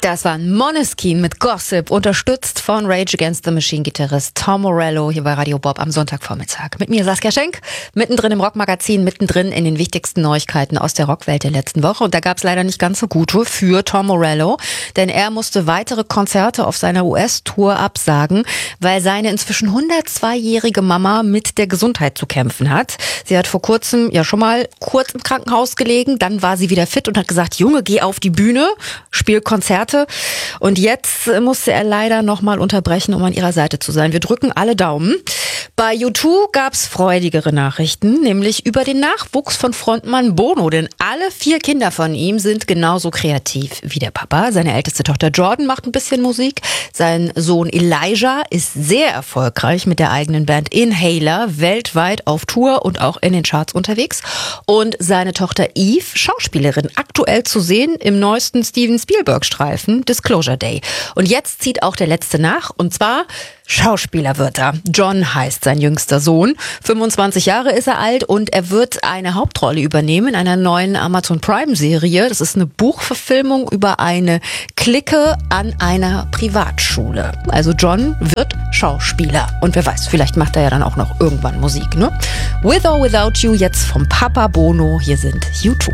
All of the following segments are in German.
Das war Måneskin mit Gossip, unterstützt von Rage Against the Machine-Gitarrist Tom Morello hier bei Radio Bob am Sonntagvormittag. Mit mir Saskia Schenk, mittendrin im Rockmagazin, mittendrin in den wichtigsten Neuigkeiten aus der Rockwelt der letzten Woche. Und da gab es leider nicht ganz so gute für Tom Morello, denn er musste weitere Konzerte auf seiner US-Tour absagen, weil seine inzwischen 102-jährige Mama mit der Gesundheit zu kämpfen hat. Sie hat vor kurzem ja schon mal kurz im Krankenhaus gelegen, dann war sie wieder fit und hat gesagt, Junge, geh auf die Bühne, spiel Konzerte. Und jetzt musste er leider nochmal unterbrechen, um an ihrer Seite zu sein. Wir drücken alle Daumen. Bei U2 gab es freudigere Nachrichten, nämlich über den Nachwuchs von Frontmann Bono. Denn alle 4 Kinder von ihm sind genauso kreativ wie der Papa. Seine älteste Tochter Jordan macht ein bisschen Musik. Sein Sohn Elijah ist sehr erfolgreich mit der eigenen Band Inhaler, weltweit auf Tour und auch in den Charts unterwegs. Und seine Tochter Eve, Schauspielerin, aktuell zu sehen im neuesten Steven Spielberg-Streifen Disclosure Day. Und jetzt zieht auch der letzte nach, und zwar Schauspieler wird er. John heißt sein jüngster Sohn. 25 Jahre ist er alt und er wird eine Hauptrolle übernehmen in einer neuen Amazon Prime-Serie. Das ist eine Buchverfilmung über eine Clique an einer Privatschule. Also John wird Schauspieler. Und wer weiß, vielleicht macht er ja dann auch noch irgendwann Musik, ne? With or Without You, jetzt vom Papa Bono. Hier sind U2.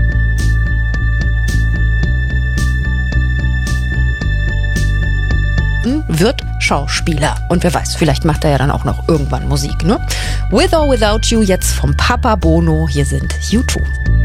Wird Schauspieler. Und wer weiß, vielleicht macht er ja dann auch noch irgendwann Musik, ne? With or Without You, jetzt vom Papa Bono. Hier sind U2.